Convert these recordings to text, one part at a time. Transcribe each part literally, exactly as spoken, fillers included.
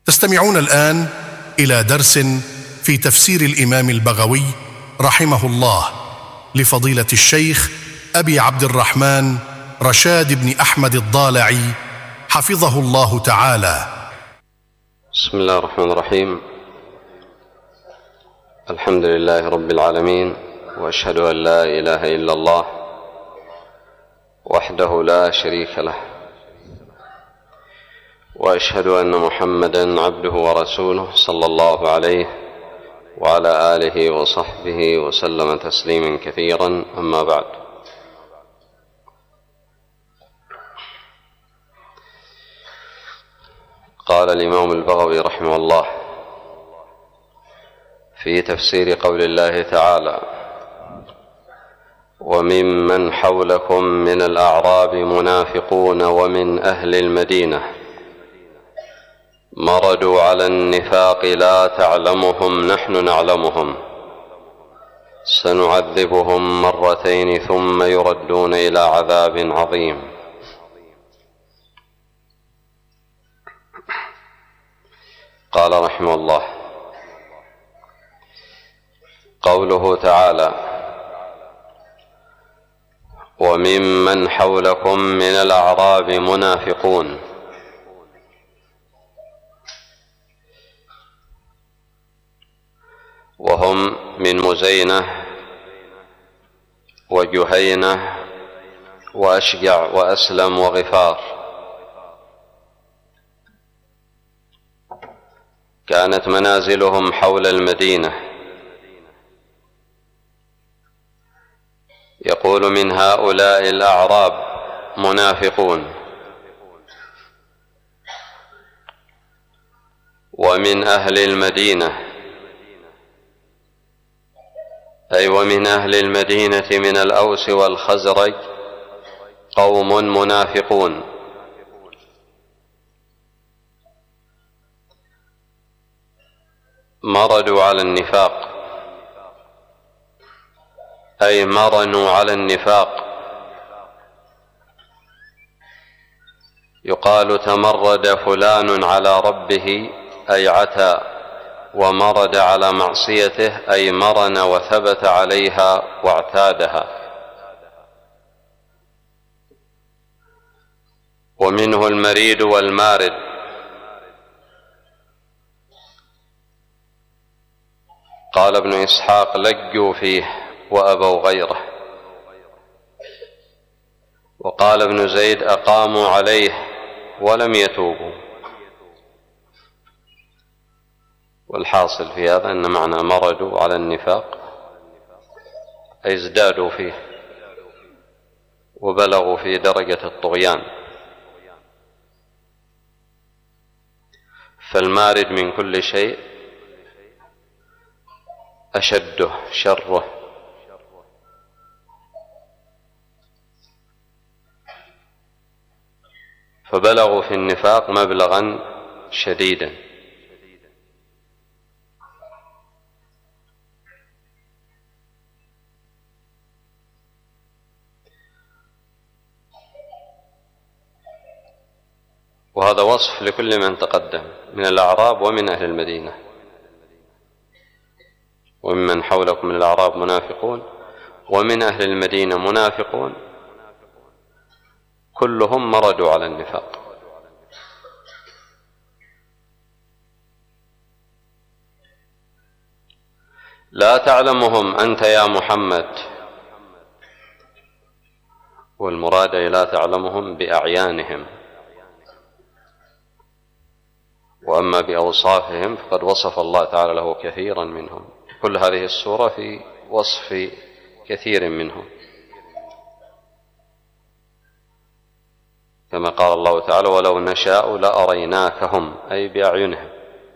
تستمعون الآن إلى درس في تفسير الإمام البغوي رحمه الله لفضيلة الشيخ أبي عبد الرحمن رشاد بن أحمد الضالعي حفظه الله تعالى. بسم الله الرحمن الرحيم. الحمد لله رب العالمين، وأشهد أن لا إله إلا الله وحده لا شريك له، وأشهد أن محمدًا عبده ورسوله صلى الله عليه وعلى آله وصحبه وسلم تسليمًا كثيرًا. أما بعد، قال الإمام البغوي رحمه الله في تفسير قول الله تعالى: وممن حولكم من الأعراب منافقون ومن أهل المدينة مردوا على النفاق لا تعلمهم نحن نعلمهم سنعذبهم مرتين ثم يردون إلى عذاب عظيم. قال رحمه الله: قوله تعالى: وممن حولكم من الأعراب منافقون، وهم من مزينة وجهينة وأشجع وأسلم وغفار. كانت منازلهم حول المدينة. يقول: من هؤلاء الأعراب منافقون، ومن أهل المدينة، أي ومن أهل المدينة من الأوس والخزرج قوم منافقون. مردوا على النفاق، أي مرنوا على النفاق. يقال: تمرد فلان على ربه، أي عتى ومرد على معصيته، أي مرن وثبت عليها واعتادها. ومنه المريد والمارد. قال ابن إسحاق: لجوا فيه وأبوا غيره. وقال ابن زيد: أقاموا عليه ولم يتوبوا. والحاصل في هذا أن معنى مردوا على النفاق أي ازدادوا فيه وبلغوا في درجة الطغيان. فالمارد من كل شيء أشده شره. فبلغوا في النفاق مبلغا شديدا. وهذا وصف لكل من تقدم من الأعراب ومن أهل المدينة. وممن حولكم من الأعراب منافقون ومن أهل المدينة منافقون، كلهم مردوا على النفاق. لا تعلمهم أنت يا محمد، والمراد لا تعلمهم بأعيانهم، وأما بأوصافهم فقد وصف الله تعالى له كثيرا منهم. كل هذه السورة في وصف كثير منهم، كما قال الله تعالى: ولو نشاء لأريناكهم، أي بأعينهم،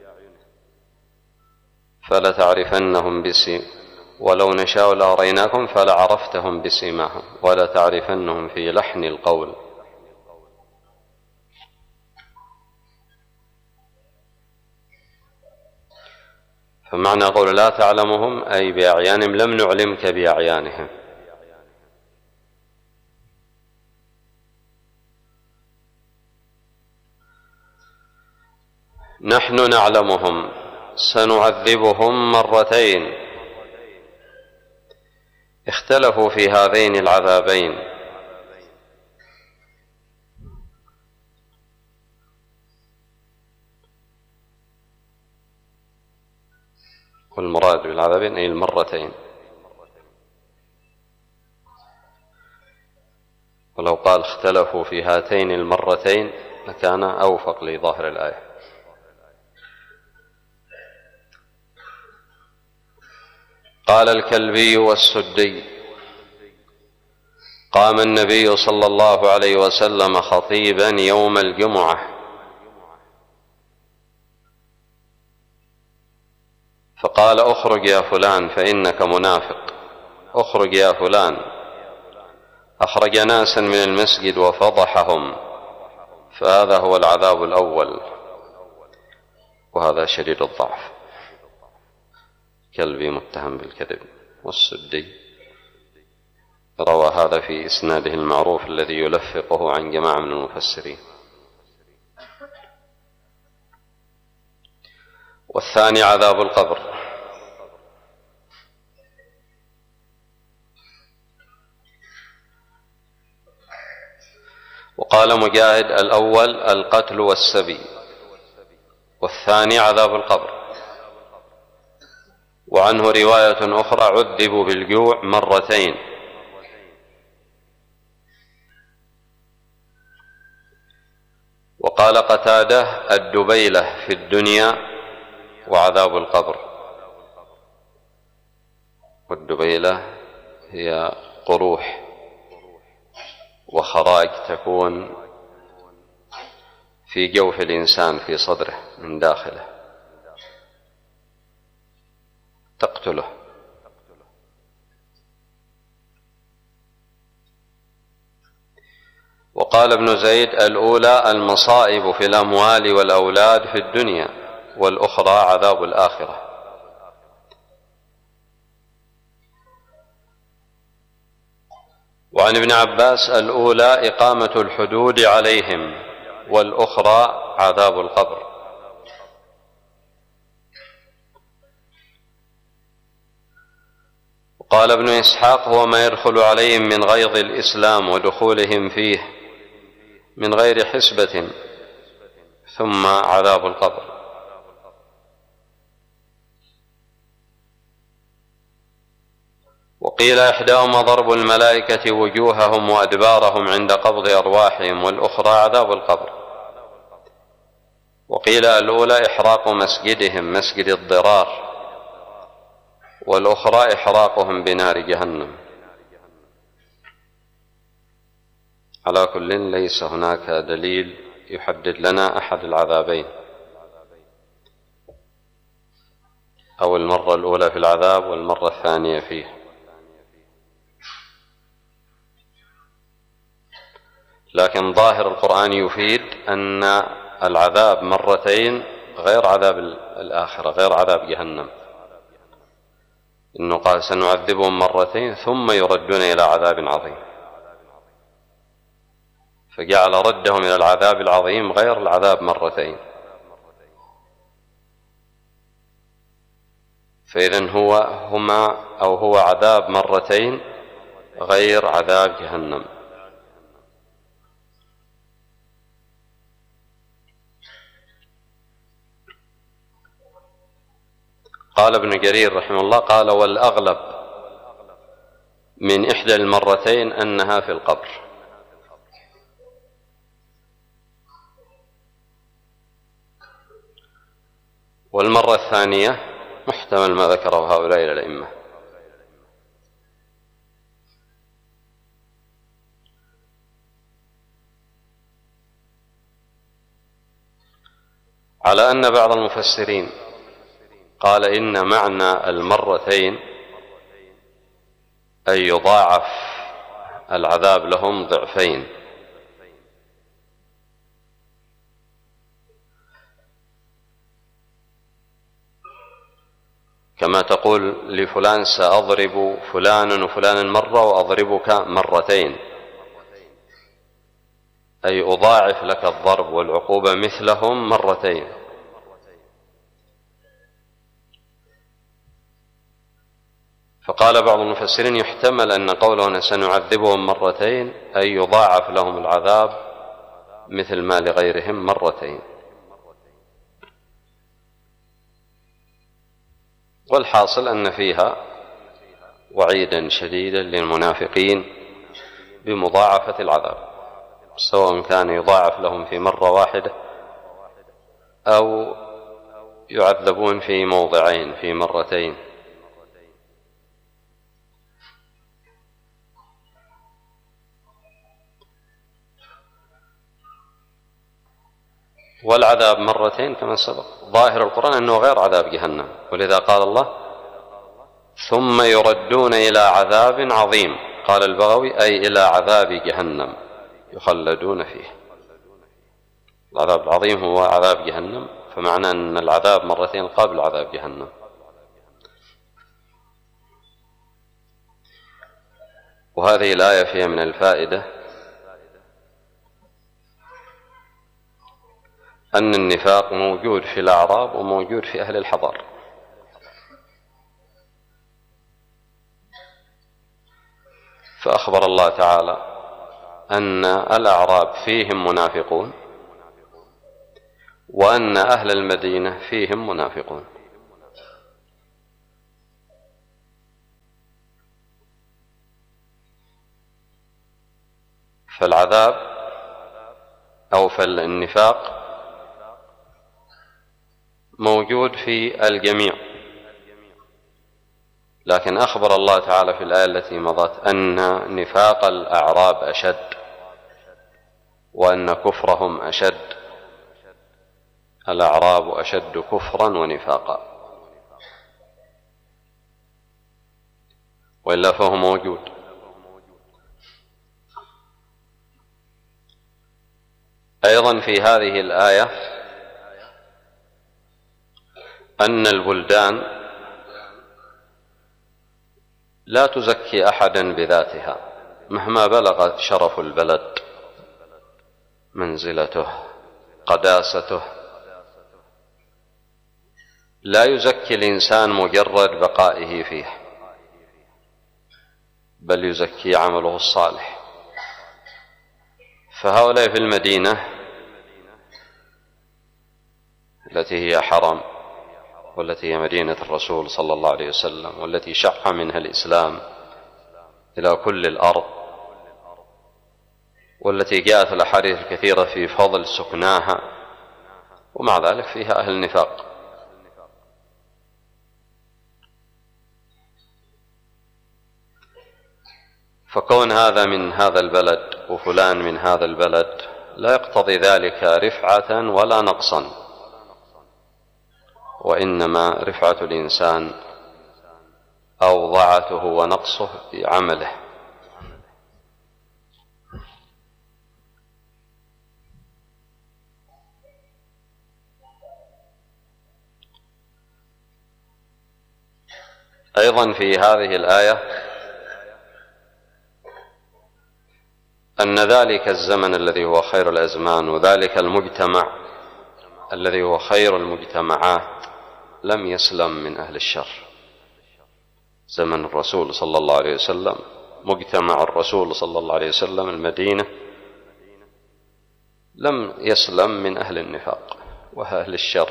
فلتعرفنهم بسيم ولو نشاء لأريناكم فلعرفتهم بسيماهم ولتعرفنهم في لحن القول. فمعنى قول لا تعلمهم أي بأعيانهم، لم نعلمك بأعيانهم. نحن نعلمهم سنعذبهم مرتين اختلفوا في هذين العذابين والمراد بالعذابين أي المرتين، ولو قال اختلفوا في هاتين المرتين لكان أوفق لظاهر الآية. قال الكلبي والسدي: قام النبي صلى الله عليه وسلم خطيبا يوم الجمعة فقال: اخرج يا فلان فإنك منافق، اخرج يا فلان. أخرج ناسا من المسجد وفضحهم، فهذا هو العذاب الأول، وهذا شديد الضعف. كلبي متهم بالكذب، والسدي روى هذا في إسناده المعروف الذي يلفقه عن جماعة من المفسرين. والثاني عذاب القبر. وقال مجاهد: الأول القتل والسبي، والثاني عذاب القبر. وعنه رواية أخرى: عذبوا بالجوع مرتين. وقال قتادة: الدبيلة في الدنيا وعذاب القبر. والدبيلة هي قروح وخراج تكون في جوف الإنسان في صدره من داخله تقتله. وقال ابن زيد: الأولى المصائب في الأموال والأولاد في الدنيا، والأخرى عذاب الآخرة. وعن ابن عباس: الأولى إقامة الحدود عليهم، والأخرى عذاب القبر. قال ابن إسحاق: هو ما يدخل عليهم من غيظ الإسلام ودخولهم فيه من غير حسبة، ثم عذاب القبر. وقيل إحداهما ضرب الملائكة وجوههم وأدبارهم عند قبض أرواحهم، والأخرى عذاب القبر. وقيل الأولى إحراق مسجدهم مسجد الضرار، والأخرى إحراقهم بنار جهنم. على كل ليس هناك دليل يحدد لنا أحد العذابين، أو المرة الأولى في العذاب والمرة الثانية فيه. لكن ظاهر القرآن يفيد أن العذاب مرتين غير عذاب الآخرة، غير عذاب جهنم. إنه قال: سنعذبهم مرتين ثم يردون إلى عذاب عظيم، فجعل ردهم إلى العذاب العظيم غير العذاب مرتين. فإذن هو هما أو هو عذاب مرتين غير عذاب جهنم. قال ابن جرير رحمه الله: قال: والأغلب من إحدى المرتين أنها في القبر. والمرة الثانية محتمل ما ذكره هؤلاء الأئمة. على أن بعض المفسرين قال إن معنى المرتين أن يضاعف العذاب لهم ضعفين، كما تقول لفلان: سأضرب فلانا وفلانا مرة وأضربك مرتين، أي أضاعف لك الضرب والعقوبة مثلهم مرتين. فقال بعض المفسرين يحتمل أن قوله سنعذبهم مرتين أي يضاعف لهم العذاب مثل ما لغيرهم مرتين. والحاصل أن فيها وعيدا شديدا للمنافقين بمضاعفة العذاب، سواء كان يضاعف لهم في مرة واحدة أو يعذبون في موضعين في مرتين. والعذاب مرتين كما سبق، ظاهر القرآن أنه غير عذاب جهنم، ولذا قال الله ثم يردون إلى عذاب عظيم، قال البغوي أي إلى عذاب جهنم يخلدون فيه. العذاب العظيم هو عذاب جهنم، فمعنى أن العذاب مرتين قبل عذاب جهنم. وهذه الآية فيها من الفائدة أن النفاق موجود في الأعراب وموجود في أهل الحضر. فأخبر الله تعالى أن الأعراب فيهم منافقون وأن أهل المدينة فيهم منافقون. فالعذاب أو فالنفاق موجود في الجميع، لكن أخبر الله تعالى في الآية التي مضت أن نفاق الأعراب أشد وأن كفرهم أشد، الأعراب أشد كفرا ونفاقا، وإلا فهو موجود. أيضا في هذه الآية أن البلدان لا تزكي أحدا بذاتها مهما بلغ شرف البلد، منزلته، قداسته. لا يزكي الإنسان مجرد بقائه فيه، بل يزكي عمله الصالح. فهؤلاء في المدينة التي هي حرم، والتي هي مدينة الرسول صلى الله عليه وسلم، والتي شع منها الإسلام إلى كل الأرض، والتي جاءت الأحاديث الكثيرة في فضل سكناها، ومع ذلك فيها أهل النفاق. فكون هذا من هذا البلد وفلان من هذا البلد لا يقتضي ذلك رفعة ولا نقصا، وإنما رفعة الإنسان أو ضعته ونقصه في عمله. أيضا في هذه الآية أن ذلك الزمن الذي هو خير الأزمان وذلك المجتمع الذي هو خير المجتمعات لم يسلم من أهل الشر. زمن الرسول صلى الله عليه وسلم، مجتمع الرسول صلى الله عليه وسلم، المدينة، لم يسلم من أهل النفاق وأهل الشر.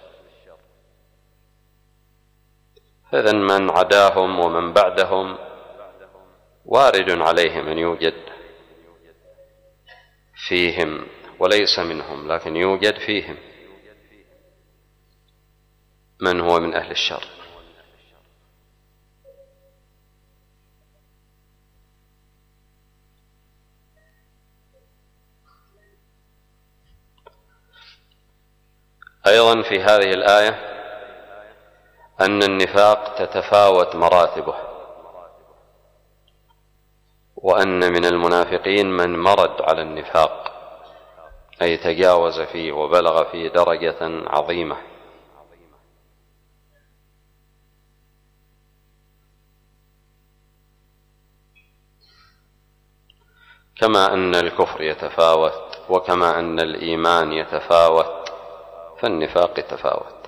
فإذن من عداهم ومن بعدهم وارد عليهم أن يوجد فيهم، وليس منهم لكن يوجد فيهم من هو من أهل الشر. أيضا في هذه الآية أن النفاق تتفاوت مراتبه، وأن من المنافقين من مرد على النفاق أي تجاوز فيه وبلغ فيه درجة عظيمة، كما أن الكفر يتفاوت وكما أن الإيمان يتفاوت، فالنفاق يتفاوت.